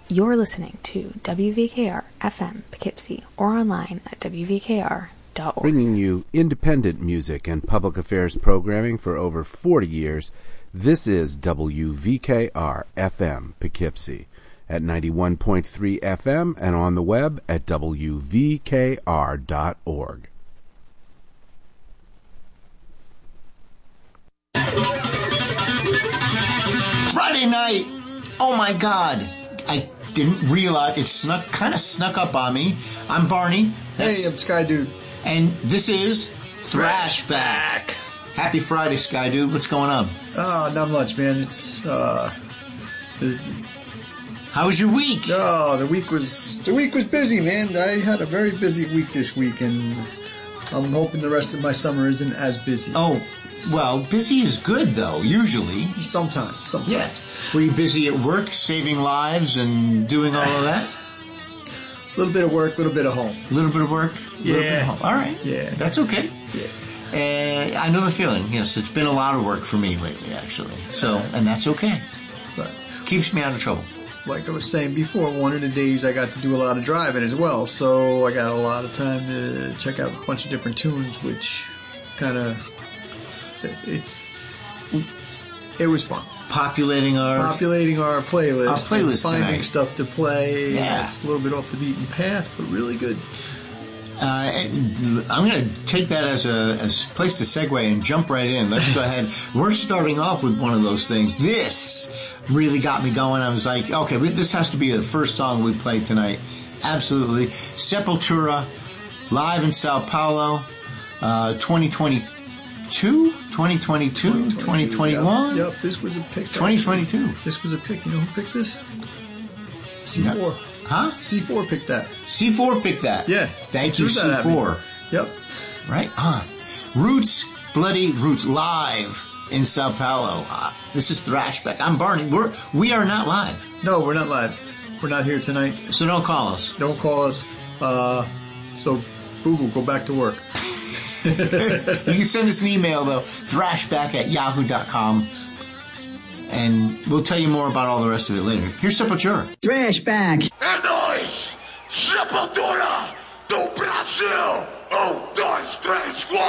You're listening to WVKR FM Poughkeepsie or online at WVKR.org. Bringing you independent music and public affairs programming for over 40 years, this is WVKR FM Poughkeepsie at 91.3 FM and on the web at WVKR.org. Friday night! Oh my God! I didn't realize it kind of snuck up on me. I'm Barney. Hey, I'm Sky Dude. And this is Thrashback. Happy Friday, Sky Dude. What's going on? Not much, man. It's how was your week? The week was busy, man. I had a very busy week this week, and I'm hoping the rest of my summer isn't as busy. Oh, well, busy is good though. Usually, sometimes. Yeah. Were you busy at work, saving lives and doing all of that? A little bit of work, a little bit of home. A little bit of work, little bit of Yeah. home. All right. Yeah. That's okay. Yeah. I know the feeling. Yes, it's been a lot of work for me lately, actually. So, and that's okay. But Keeps me out of trouble. like I was saying before, one of the days I got to do a lot of driving as well, so I got a lot of time to check out a bunch of different tunes, which kind of it was fun. Populating our playlist. Our playlist finding tonight. stuff to play. Yeah. It's a little bit off the beaten path, but really good. I'm going to take that as a place to segue and jump right in. Let's go ahead. We're starting off with one of those things. This really got me going. I was like, okay, this has to be the first song we play tonight. Absolutely. Sepultura, live in Sao Paulo, 2022, 2021? Yep, this was a pick. 2022. This was a pick. You know who picked this? C4. No. Huh? C4 picked that. C4 picked that. Yeah. Thank you, Threw that at me. C4. Yep. Right on. Roots, Bloody Roots, live in Sao Paulo. This is Thrashback. I'm Barney. We are not live. No, we're not live. We're not here tonight. So don't call us. Don't call us. So, boo-boo, go back to work. You can send us an email, though, thrashback@yahoo.com. And we'll tell you more about all the rest of it later. Here's Sepultura. Thrashback. É nóis! Sepultura do Brasil! 1, 2, 3, 4!